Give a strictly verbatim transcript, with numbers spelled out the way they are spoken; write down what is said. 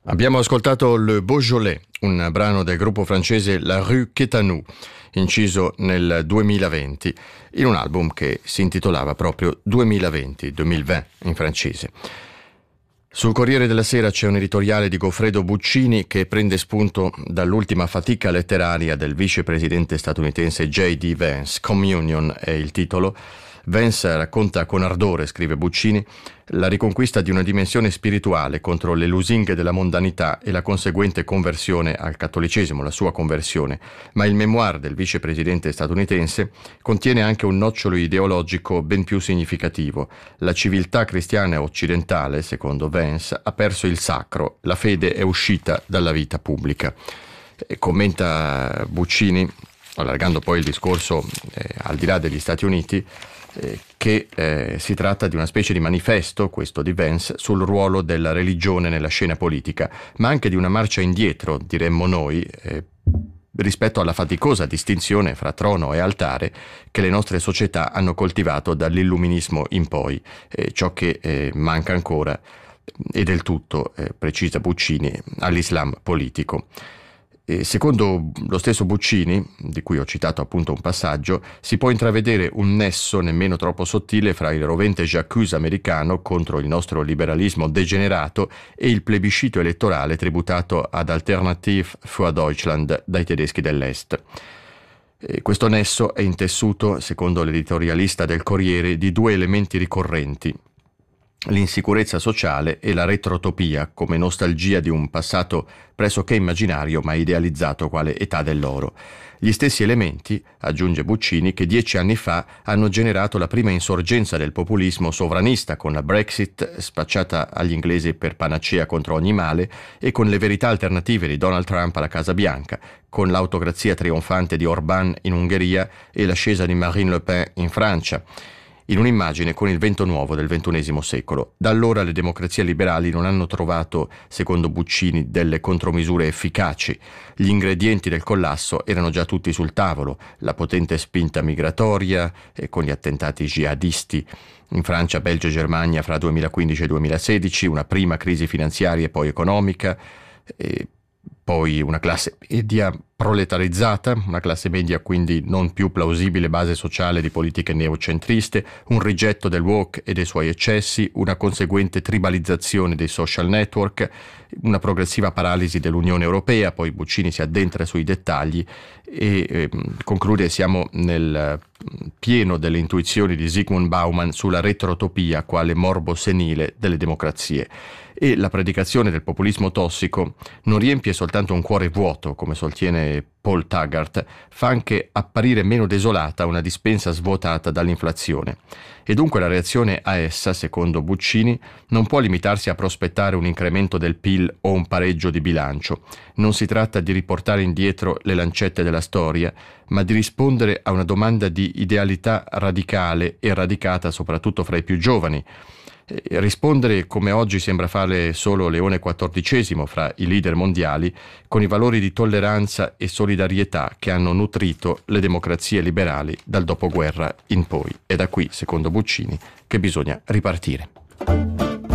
Abbiamo ascoltato Le Beaujolais, un brano del gruppo francese La Rue Quétanou, inciso nel duemilaventi, in un album che si intitolava proprio duemilaventi, duemilaventi in francese. Sul Corriere della Sera c'è un editoriale di Goffredo Buccini che prende spunto dall'ultima fatica letteraria del vicepresidente statunitense J D Vance. Communion è il titolo. Vance racconta con ardore, scrive Buccini, la riconquista di una dimensione spirituale contro le lusinghe della mondanità e la conseguente conversione al cattolicesimo, la sua conversione. Ma il memoir del vicepresidente statunitense contiene anche un nocciolo ideologico ben più significativo. La civiltà cristiana occidentale, secondo Vance, ha perso il sacro, la fede è uscita dalla vita pubblica. E commenta Buccini, allargando poi il discorso eh, al di là degli Stati Uniti, eh, che eh, si tratta di una specie di manifesto, questo di Vance, sul ruolo della religione nella scena politica, ma anche di una marcia indietro, diremmo noi, eh, rispetto alla faticosa distinzione fra trono e altare che le nostre società hanno coltivato dall'illuminismo in poi, eh, ciò che eh, manca ancora e del tutto, eh, precisa Buccini, all'Islam politico. E secondo lo stesso Buccini, di cui ho citato appunto un passaggio, si può intravedere un nesso nemmeno troppo sottile fra il rovente j'accuse americano contro il nostro liberalismo degenerato e il plebiscito elettorale tributato ad Alternative für Deutschland dai tedeschi dell'Est. E questo nesso è intessuto, secondo l'editorialista del Corriere, di due elementi ricorrenti: l'insicurezza sociale e la retrotopia come nostalgia di un passato pressoché immaginario ma idealizzato quale età dell'oro. Gli stessi elementi, aggiunge Buccini, che dieci anni fa hanno generato la prima insorgenza del populismo sovranista con la Brexit spacciata agli inglesi per panacea contro ogni male e con le verità alternative di Donald Trump alla Casa Bianca, con l'autocrazia trionfante di Orbán in Ungheria e l'ascesa di Marine Le Pen in Francia, in un'immagine con il vento nuovo del ventunesimo secolo. Da allora le democrazie liberali non hanno trovato, secondo Buccini, delle contromisure efficaci. Gli ingredienti del collasso erano già tutti sul tavolo: la potente spinta migratoria eh, con gli attentati jihadisti in Francia, Belgio e Germania fra duemilaquindici e duemilasedici, una prima crisi finanziaria e poi economica, e poi una classe media proletarizzata, una classe media quindi non più plausibile base sociale di politiche neocentriste, un rigetto del woke e dei suoi eccessi, una conseguente tribalizzazione dei social network, una progressiva paralisi dell'Unione Europea. Poi Buccini si addentra sui dettagli e eh, conclude: siamo nel pieno delle intuizioni di Zygmunt Bauman sulla retrotopia quale morbo senile delle democrazie. E la predicazione del populismo tossico non riempie soltanto un cuore vuoto, come sostiene Paul Taggart, fa anche apparire meno desolata una dispensa svuotata dall'inflazione. E dunque la reazione a essa, secondo Buccini, non può limitarsi a prospettare un incremento del P I L o un pareggio di bilancio. Non si tratta di riportare indietro le lancette della storia, ma di rispondere a una domanda di idealità radicale e radicata soprattutto fra i più giovani. Rispondere, come oggi sembra fare solo Leone quattordicesimo fra i leader mondiali, con i valori di tolleranza e solidarietà che hanno nutrito le democrazie liberali dal dopoguerra in poi. È da qui, secondo Buccini, che bisogna ripartire.